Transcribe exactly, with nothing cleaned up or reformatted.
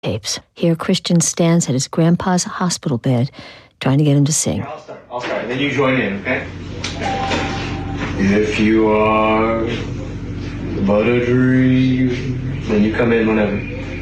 tapes. Here, Christian stands at his grandpa's hospital bed, trying to get him to sing. I'll start. I'll start. Then you join in, okay? If you are but a dream, then you come in whenever.